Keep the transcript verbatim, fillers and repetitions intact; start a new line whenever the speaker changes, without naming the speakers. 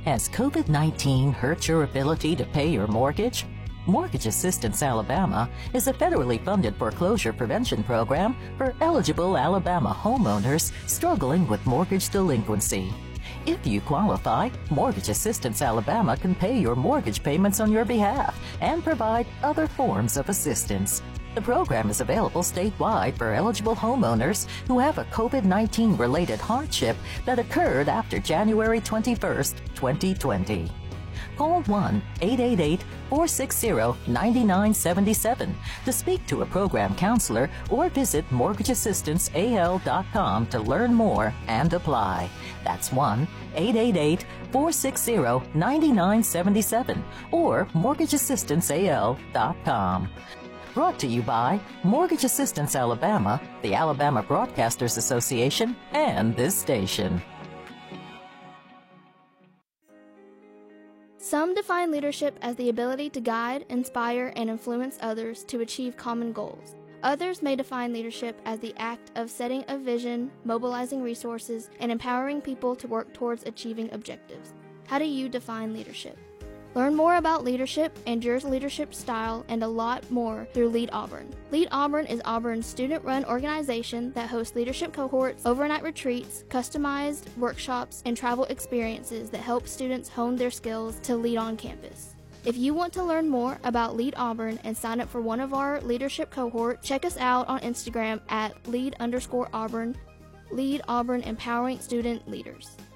Has COVID nineteen hurt your ability to pay your mortgage? Mortgage Assistance Alabama is a federally funded foreclosure prevention program for eligible Alabama homeowners struggling with mortgage delinquency. If you qualify, Mortgage Assistance Alabama can pay your mortgage payments on your behalf and provide other forms of assistance. The program is available statewide for eligible homeowners who have a COVID nineteen related hardship that occurred after January twenty-first, twenty twenty. Call one eight eight eight, four six zero, nine nine seven seven to speak to a program counselor or visit mortgage assistance a l dot com to learn more and apply. That's one eight eight eight, four six zero, nine nine seven seven or mortgage assistance a l dot com. Brought to you by Mortgage Assistance Alabama, the Alabama Broadcasters Association, and this station.
Some define leadership as the ability to guide, inspire, and influence others to achieve common goals. Others may define leadership as the act of setting a vision, mobilizing resources, and empowering people to work towards achieving objectives. How do you define leadership? Learn more about leadership and your leadership style and a lot more through Lead Auburn. Lead Auburn is Auburn's student-run organization that hosts leadership cohorts, overnight retreats, customized workshops, and travel experiences that help students hone their skills to lead on campus. If you want to learn more about Lead Auburn and sign up for one of our leadership cohorts, check us out on Instagram at lead underscore Auburn. Lead Auburn, empowering student leaders.